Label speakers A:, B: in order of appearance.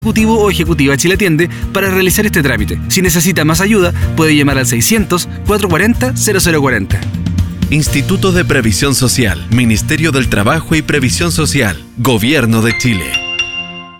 A: Ejecutivo o ejecutiva Chile Atiende para realizar este trámite. Si necesita más ayuda, puede llamar al 600-440-0040.
B: Instituto de Previsión Social, Ministerio del Trabajo y Previsión Social, Gobierno de Chile.